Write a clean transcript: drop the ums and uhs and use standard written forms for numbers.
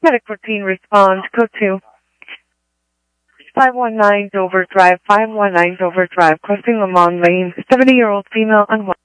Medic 14 respond. Code 2. 519 Dover Drive, 519 Dover Drive, crossing Lamont Lane. 70-year-old female unwell.